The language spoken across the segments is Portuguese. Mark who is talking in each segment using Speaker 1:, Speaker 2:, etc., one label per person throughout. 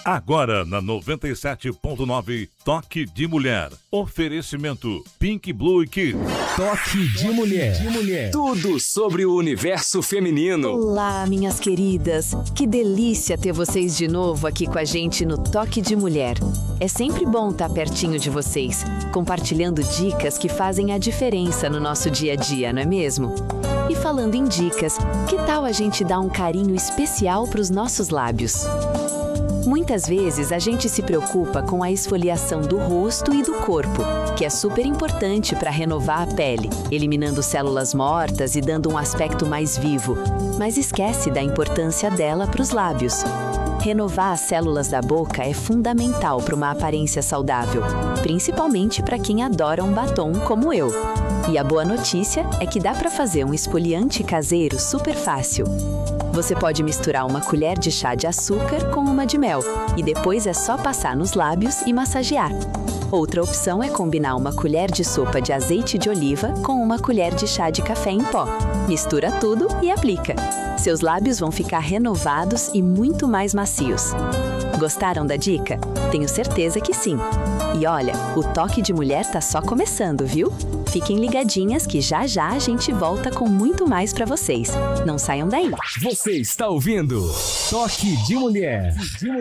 Speaker 1: Agora na 97.9, Toque de Mulher. Oferecimento Pink Blue Kids.
Speaker 2: Toque de Mulher. Tudo sobre o universo feminino.
Speaker 3: Olá, minhas queridas. Que delícia ter vocês de novo aqui com a gente no Toque de Mulher. É sempre bom estar pertinho de vocês, compartilhando dicas que fazem a diferença no nosso dia a dia, não é mesmo? E falando em dicas, que tal a gente dar um carinho especial para os nossos lábios? Muitas vezes a gente se preocupa com a esfoliação do rosto e do corpo, que é super importante para renovar a pele, eliminando células mortas e dando um aspecto mais vivo, mas esquece da importância dela para os lábios. Renovar as células da boca é fundamental para uma aparência saudável, principalmente para quem adora um batom como eu. E a boa notícia é que dá para fazer um esfoliante caseiro super fácil. Você pode misturar uma colher de chá de açúcar com uma de mel e depois é só passar nos lábios e massagear. Outra opção é combinar uma colher de sopa de azeite de oliva com uma colher de chá de café em pó. Mistura tudo e aplica. Seus lábios vão ficar renovados e muito mais macios. Gostaram da dica? Tenho certeza que sim. E olha, o Toque de Mulher tá só começando, viu? Fiquem ligadinhas que já já a gente volta com muito mais pra vocês. Não saiam daí.
Speaker 2: Você está ouvindo Toque de Mulher.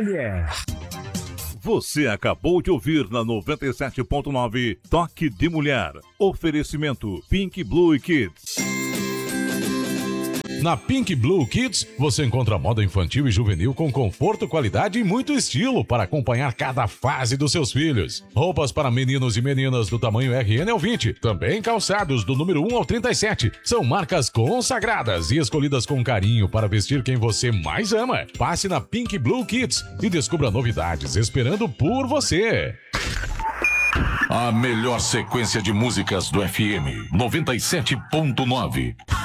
Speaker 1: Você acabou de ouvir na 97.9 Toque de Mulher. Oferecimento Pink Blue Kids.
Speaker 4: Na Pink Blue Kids, você encontra moda infantil e juvenil com conforto, qualidade e muito estilo para acompanhar cada fase dos seus filhos. Roupas para meninos e meninas do tamanho RN ao 20, também calçados do número 1 ao 37. São marcas consagradas e escolhidas com carinho para vestir quem você mais ama. Passe na Pink Blue Kids e descubra novidades esperando por você.
Speaker 5: A melhor sequência de músicas do FM 97.9.